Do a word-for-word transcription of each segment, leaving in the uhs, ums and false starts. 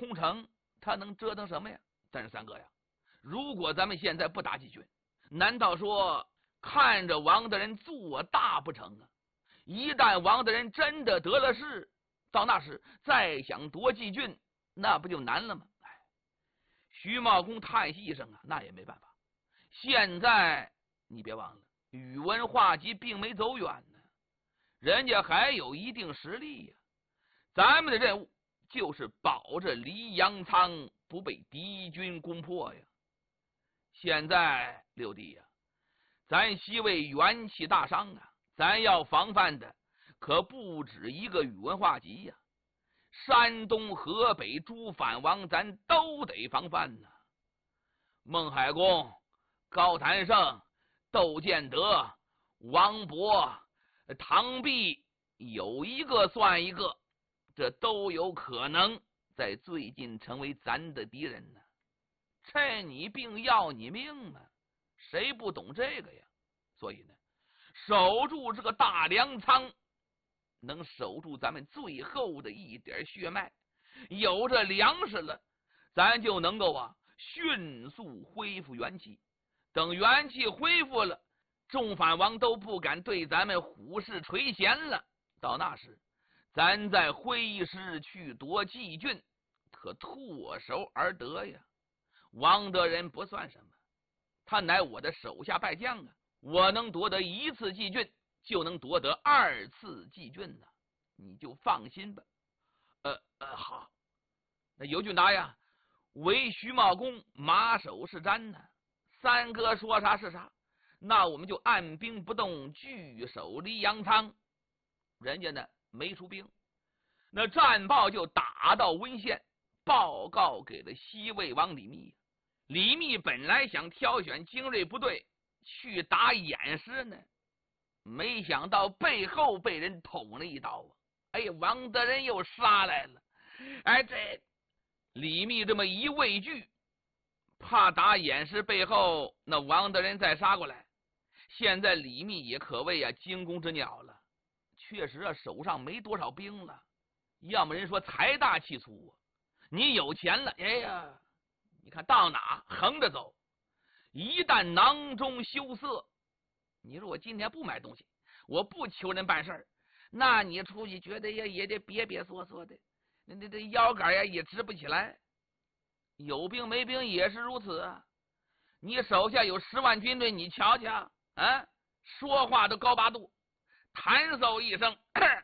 空城，他能折腾什么呀？但是三哥呀，如果咱们现在不打季军，难道说看着王大人做大不成啊？一旦王大人真的得了势，到那时再想夺季军，那不就难了吗？哎，徐茂公叹息一声啊，那也没办法。现在你别忘了，宇文化及并没走远呢，人家还有一定实力呀。咱们的任务就是保着黎阳仓不被敌军攻破呀。现在六弟呀，咱西魏元气大伤啊，咱要防范的可不止一个宇文化及呀，山东、河北诸反王咱都得防范呢。孟海公、高谭胜、窦建德、王勃、唐弼，有一个算一个，这都有可能在最近成为咱的敌人呢。趁你病要你命嘛，谁不懂这个呀？所以呢，守住这个大粮仓，能守住咱们最后的一点血脉。有这粮食了，咱就能够啊迅速恢复元气。等元气恢复了，众反王都不敢对咱们虎视垂涎了。到那时，咱再挥师去夺季郡，可唾手而得呀。王德仁不算什么，他乃我的手下败将啊！我能夺得一次季郡，就能夺得二次季郡呢，你就放心吧。呃呃，好，那尤俊达呀，为徐茂公马首是瞻呢。三哥说啥是啥，那我们就按兵不动，据守黎阳仓。人家呢没出兵，那战报就打到温县，报告给了西魏王李密。李密本来想挑选精锐部队去打偃师呢，没想到背后被人捅了一刀啊！哎呀，王德仁又杀来了。哎，这李密这么一畏惧，怕打偃师背后那王德仁再杀过来。现在李密也可谓啊惊弓之鸟了，确实啊手上没多少兵了。要么人说财大气粗啊，你有钱了，哎呀，你看到哪横着走，一旦囊中羞涩，你说我今天不买东西，我不求人办事儿，那你出去觉得也也得憋憋缩缩的，那那这腰杆呀也直不起来。有兵没兵也是如此啊。你手下有十万军队，你瞧瞧啊，说话都高八度，弹嗽一声，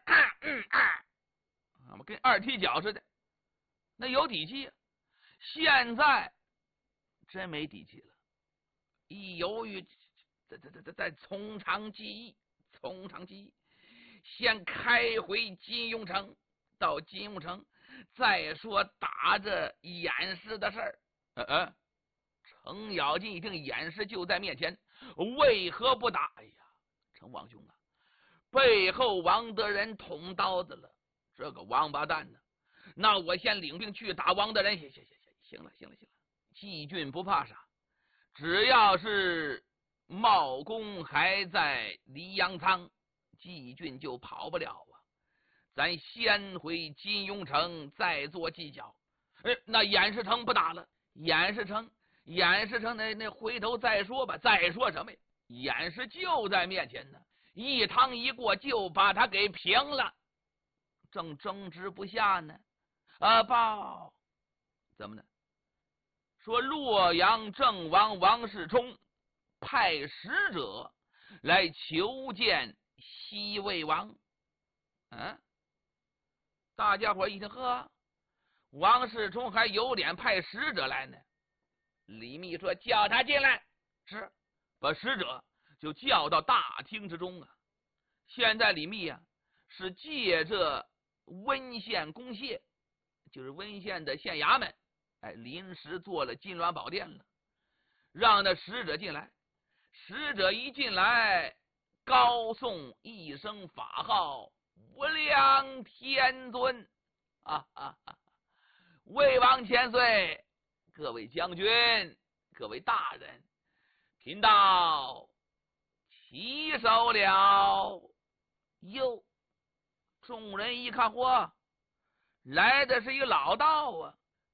我们跟二踢脚似的，那有底气啊。现在真没底气了，一犹豫，再再再再从长计议，从长计议，先开回金庸城，到金庸城再说打这偃师的事儿。呃呃，程咬金一听偃师就在面前，为何不打？哎呀，程王兄啊，背后王德仁捅刀子了，这个王八蛋呢！那我先领兵去打王德仁。行行行行，行了行了行了，季郡不怕啥，只要是茂公还在黎阳仓，季郡就跑不了啊。咱先回金庸城再做计较。哎，那偃师城不打了，偃师城偃师城那那回头再说吧。再说什么呀？偃师就在面前呢，一趟一过就把他给平了，正争执不下呢。啊，报怎么呢？说洛阳郑王王世充派使者来求见西魏王。嗯，大家伙一听，呵，王世充还有脸派使者来呢？李密说：“叫他进来。”是，把使者就叫到大厅之中啊。现在李密啊是借着温县公廨，就是温县的县衙门，哎，临时做了金銮宝殿了，让那使者进来。使者一进来，高颂一声法号：“无量天尊！”啊啊啊！魏王千岁，各位将军，各位大人，贫道起手了。哟，众人一看，嚯，来的是一老道啊！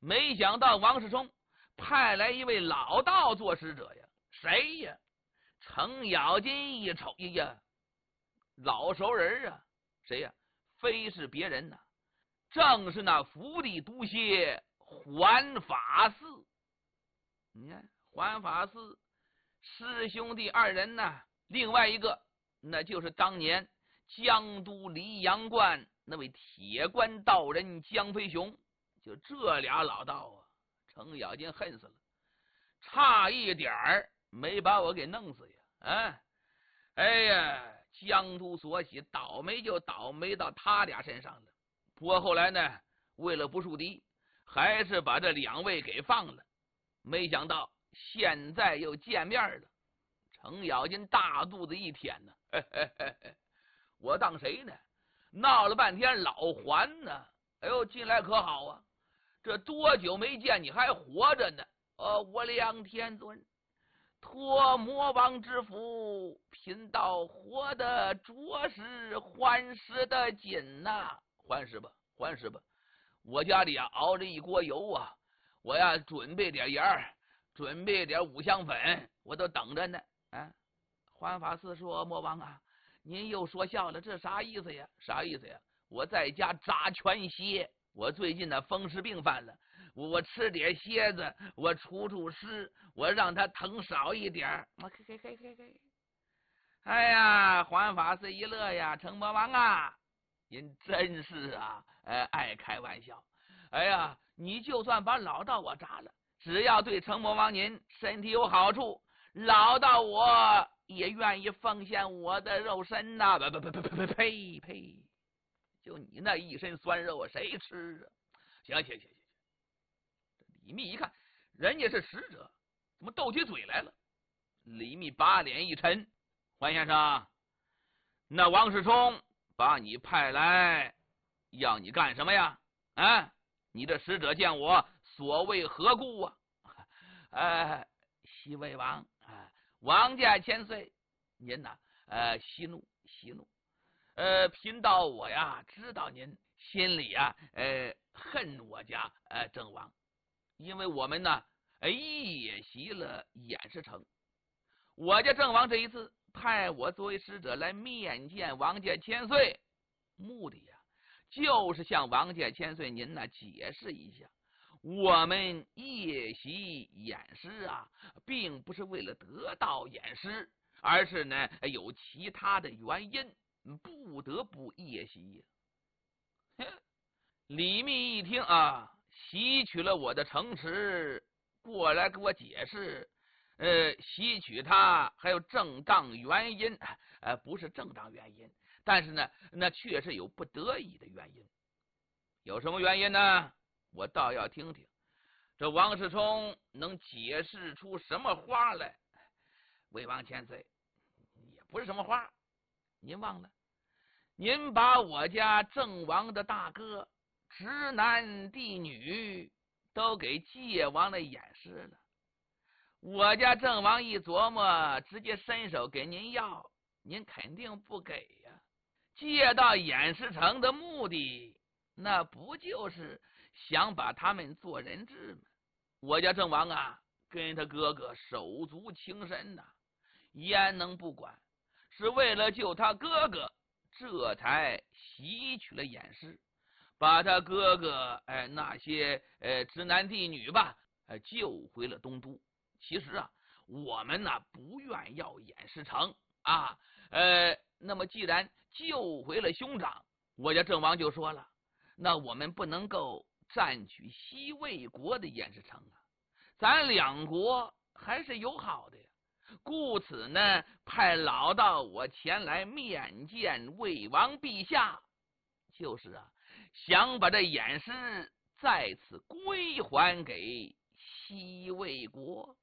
没想到王世充派来一位老道做使者呀，谁呀？程咬金一瞅，哎呀，老熟人啊，谁呀？非是别人呐、啊，正是那伏地毒蝎环法寺。你看环法寺师兄弟二人呐，另外一个那就是当年江都黎阳观那位铁棺道人江飞雄。就这俩老道啊，程咬金恨死了，差一点儿没把我给弄死呀！啊，哎呀，江都所喜，倒霉就倒霉到他俩身上了。不过后来呢，为了不树敌，还是把这两位给放了。没想到现在又见面了，程咬金大肚子一舔呢，嘿嘿嘿嘿，我当谁呢？闹了半天老还呢，哎呦，近来可好啊！这多久没见你还活着呢？呃，我梁天尊托魔王之福，贫道活的着实欢实的紧呐、啊！欢实吧，欢实吧！我家里啊熬着一锅油啊，我呀准备点盐儿，准备点五香粉，我都等着呢。啊，环法师说：“魔王啊，您又说笑了，这啥意思呀？啥意思呀？我在家扎全蝎。”我最近呢风湿病犯了，我我吃点蝎子，我除除湿，我让他疼少一点。嘿嘿嘿嘿嘿！哎呀，环法师一乐呀，程魔王啊，您真是啊，呃，爱开玩笑。哎呀，你就算把老道我扎了，只要对程魔王您身体有好处，老道我也愿意奉献我的肉身呐、啊！不不不不不呸呸！就你那一身酸肉啊，谁吃啊？行行行行行！李密一看，人家是使者，怎么斗起嘴来了？李密把脸一沉：“环先生，那王世充把你派来，要你干什么呀？啊，你这使者见我，所谓何故啊？”呃，西魏王啊，王家千岁，您呐，呃，息怒息怒。呃，贫道我呀，知道您心里呀，呃，恨我家呃郑王，因为我们呢，呃，夜袭了偃师城。我家郑王这一次派我作为使者来面见王家千岁，目的呀，就是向王家千岁您呢解释一下，我们夜袭偃师啊，并不是为了得到偃师，而是呢有其他的原因。不得不夜袭呀！李密一听啊，袭取了我的城池，过来给我解释，呃，袭取他还有正当原因，呃，不是正当原因，但是呢，那确实有不得已的原因。有什么原因呢？我倒要听听，这王世充能解释出什么花来？魏王千岁，也不是什么花，您忘了。您把我家郑王的大哥直男弟女都给借往了偃师了，我家郑王一琢磨，直接伸手给您要，您肯定不给呀、啊。借到偃师城的目的，那不就是想把他们做人质吗？我家郑王啊，跟他哥哥手足情深呐、啊，焉能不管？是为了救他哥哥，这才袭取了偃师，把他哥哥哎那些呃直男弟女吧，呃救回了东都。其实啊，我们呢不愿要偃师城啊，呃，那么既然救回了兄长，我家郑王就说了，那我们不能够占取西魏国的偃师城啊，咱两国还是友好的呀。故此呢，派老道我前来面见魏王陛下，就是啊，想把这偃师再次归还给西魏国。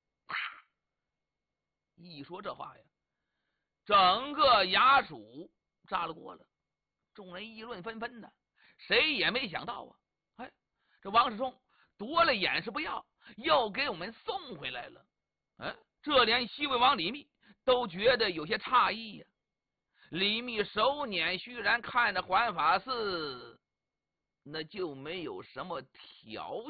一说这话呀，整个衙署炸了锅了，众人议论纷纷的，谁也没想到啊，哎，这王世充夺了偃师不要，又给我们送回来了，哎。这连西魏王李密都觉得有些诧异呀、啊。李密手捻虚然看着环法寺，那就没有什么条